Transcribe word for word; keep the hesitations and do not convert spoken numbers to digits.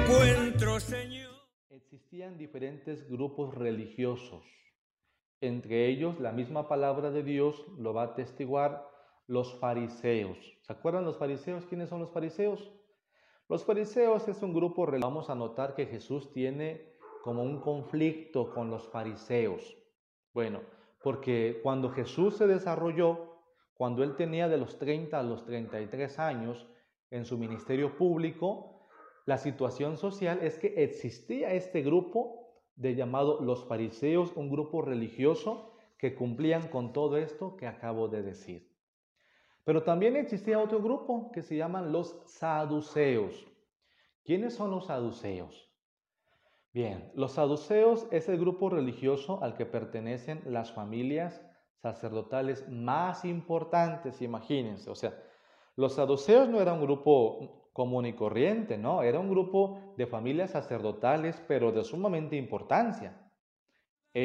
encuentro, Señor. Existían diferentes grupos religiosos. Entre ellos, la misma palabra de Dios lo va a atestiguar los fariseos. ¿Se acuerdan los fariseos? ¿Quiénes son los fariseos? Los fariseos es un grupo religioso. Vamos a notar que Jesús tiene como un conflicto con los fariseos. Bueno, porque cuando Jesús se desarrolló, cuando él tenía de los treinta a los treinta y tres años en su ministerio público, la situación social es que existía este grupo de llamado los fariseos, un grupo religioso que cumplían con todo esto que acabo de decir. Pero también existía otro grupo que se llaman los saduceos. ¿Quiénes son los saduceos? Bien, los saduceos es el grupo religioso al que pertenecen las familias sacerdotales más importantes, imagínense. O sea, los saduceos no era un grupo común y corriente, ¿no? Era un grupo de familias sacerdotales, pero de sumamente importancia.